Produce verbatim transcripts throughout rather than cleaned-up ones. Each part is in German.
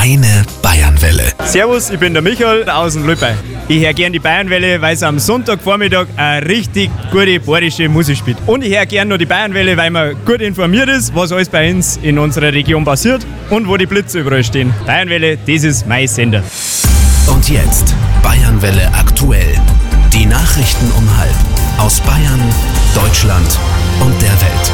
Meine Bayernwelle. Servus, ich bin der Michael aus dem Lübbei. Ich höre gerne die Bayernwelle, weil sie am Sonntagvormittag eine richtig gute bayerische Musik spielt. Und ich höre gerne noch die Bayernwelle, weil man gut informiert ist, was alles bei uns in unserer Region passiert und wo die Blitze überall stehen. Bayernwelle, das ist mein Sender. Und jetzt Bayernwelle aktuell. Die Nachrichten um halb aus Bayern, Deutschland und der Welt.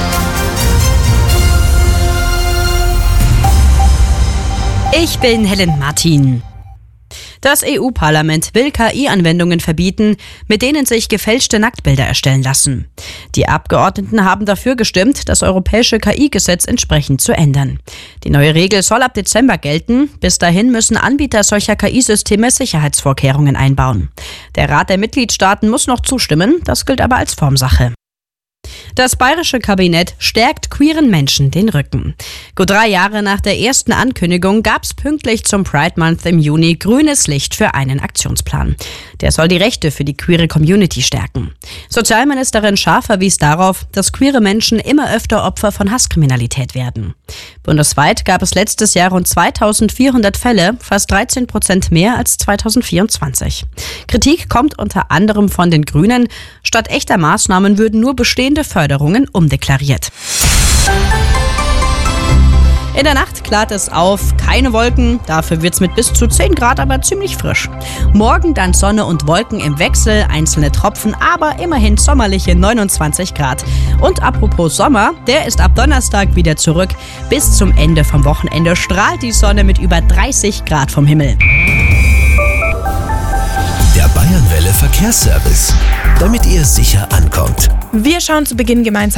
Ich bin Helen Martin. Das E U-Parlament will K I-Anwendungen verbieten, mit denen sich gefälschte Nacktbilder erstellen lassen. Die Abgeordneten haben dafür gestimmt, das europäische K I-Gesetz entsprechend zu ändern. Die neue Regel soll ab Dezember gelten. Bis dahin müssen Anbieter solcher K I-Systeme Sicherheitsvorkehrungen einbauen. Der Rat der Mitgliedstaaten muss noch zustimmen, das gilt aber als Formsache. Das bayerische Kabinett stärkt queeren Menschen den Rücken. Gut drei Jahre nach der ersten Ankündigung gab es pünktlich zum Pride Month im Juni grünes Licht für einen Aktionsplan. Der soll die Rechte für die queere Community stärken. Sozialministerin Schaar verwies darauf, dass queere Menschen immer öfter Opfer von Hasskriminalität werden. Bundesweit gab es letztes Jahr rund zweitausendvierhundert Fälle, fast dreizehn Prozent mehr als zweitausendvierundzwanzig. Kritik kommt unter anderem von den Grünen. Statt echter Maßnahmen würden nur bestehende Förderungen umdeklariert. In der Nacht klart es auf, keine Wolken, dafür wird's mit bis zu zehn Grad aber ziemlich frisch. Morgen dann Sonne und Wolken im Wechsel, einzelne Tropfen, aber immerhin sommerliche neunundzwanzig Grad. Und apropos Sommer, der ist ab Donnerstag wieder zurück. Bis zum Ende vom Wochenende strahlt die Sonne mit über dreißig Grad vom Himmel. Der Bayernwelle Verkehrsservice, damit ihr sicher ankommt. Wir schauen zu Beginn gemeinsam